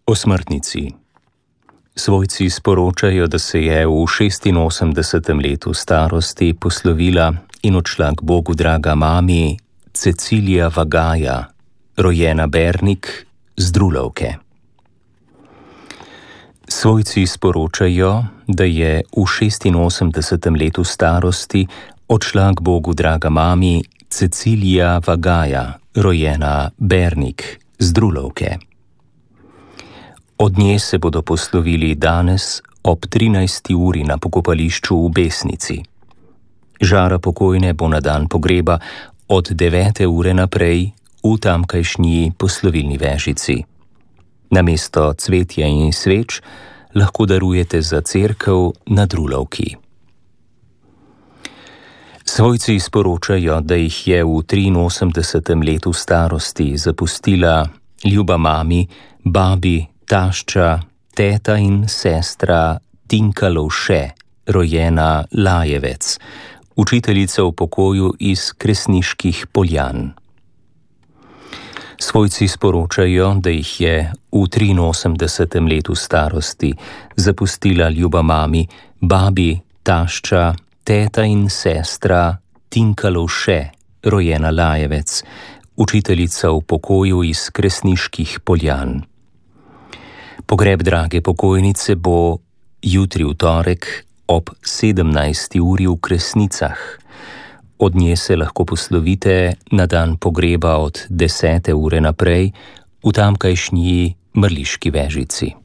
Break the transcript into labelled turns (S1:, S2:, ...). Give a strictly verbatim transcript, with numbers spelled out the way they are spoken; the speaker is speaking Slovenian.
S1: O smrtnici. Svojci sporočajo, da se je v šestinosemdesetem letu starosti poslovila in odšla k Bogu draga mami Cecilija Vagaja, rojena Bernik z Drulovke. Svojci sporočajo, da je v šestinosemdesetem letu starosti odšla k Bogu draga mami Cecilija Vagaja, rojena Bernik z Drulovke. Od nje se bodo poslovili danes ob trinajsti uri na pokopališču v Besnici. Žara pokojne bo na dan pogreba od devete ure naprej v tamkajšnji poslovilni vežici. Namesto cvetja in sveč lahko darujete za cerkev na Drulovki. Svojci sporočajo, da jih je v triinosemdesetem letu starosti zapustila ljuba mami, babi, tašča, teta in sestra Tinka Lovše, rojena Lajevec, učiteljica v pokoju iz Kresniških Poljan. Svojci sporočajo, da jih je v triinosemdesetem letu starosti zapustila ljuba mami, babi, tašča, teta in sestra Tinka Lovše, rojena Lajevec, učiteljica v pokoju iz Kresniških Poljan. Pogreb drage pokojnice bo jutri v torek ob sedemnajsti uri v Kresnicah. Od nje se lahko poslovite na dan pogreba od desete ure naprej v tamkajšnji Mrliški vežici.